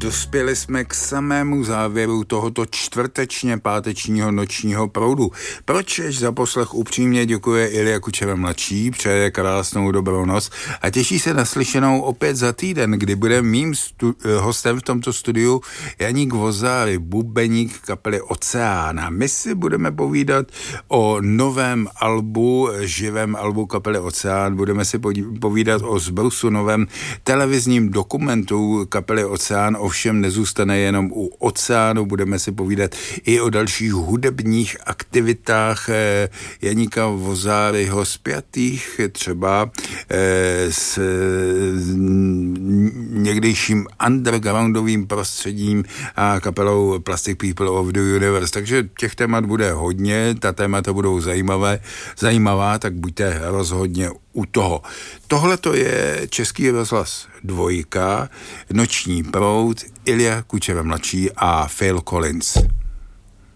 Dospěli jsme k samému závěru tohoto čtvrtečně pátečního nočního proudu. Pročež za poslech upřímně děkuje Ilja Kučera mladší, přeje krásnou dobrou noc a těší se na slyšenou opět za týden, kdy bude mým hostem v tomto studiu Janík Vozáry, bubeník kapely Oceán. A my si budeme povídat o novém albu, živém albu kapely Oceán. Budeme si povídat o zbrusu novém televizním dokumentu kapely Oceán. Ovšem nezůstane jenom u Oceánu, budeme si povídat i o dalších hudebních aktivitách Janíka Vozáryho spjatých třeba s někdejším undergroundovým prostředím a kapelou Plastic People of the Universe. Takže těch témat bude hodně, ta témata budou zajímavá, tak buďte rozhodně u toho. Tohle to je Český rozhlas 2, noční proud, Ilja Kučera mladší a Phil Collins.